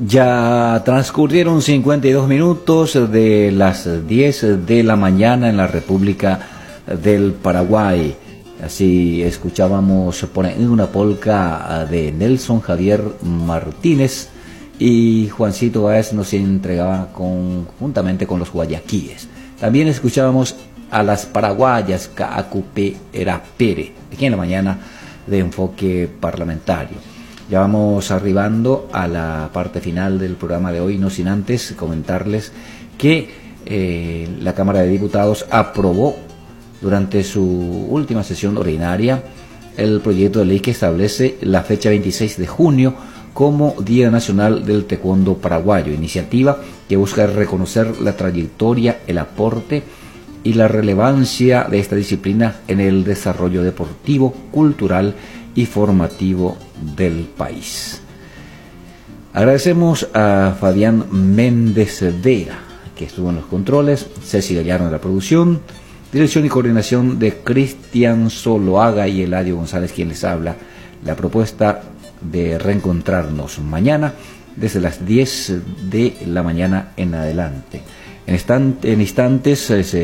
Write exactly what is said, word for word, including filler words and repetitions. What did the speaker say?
Ya transcurrieron cincuenta y dos minutos de las diez de la mañana en la República del Paraguay. Así escuchábamos por ahí una polca de Nelson Javier Martínez y Juancito Báez nos entregaba conjuntamente con los guayaquíes. También escuchábamos a las paraguayas Caacupe Erapere, aquí en la mañana de Enfoque Parlamentario. Ya vamos arribando a la parte final del programa de hoy, no sin antes comentarles que eh, la Cámara de Diputados aprobó durante su última sesión ordinaria el proyecto de ley que establece la fecha veintiséis de junio como Día Nacional del Taekwondo Paraguayo, iniciativa que busca reconocer la trayectoria, el aporte y la relevancia de esta disciplina en el desarrollo deportivo, cultural y formativo del país. Agradecemos a Fabián Méndez Vega, que estuvo en los controles, Ceci Gallardo en la producción, dirección y coordinación de Cristian Zoloaga y Eladio González, quien les habla. La propuesta de reencontrarnos mañana desde las diez de la mañana en adelante. En, instant- en instantes eh, se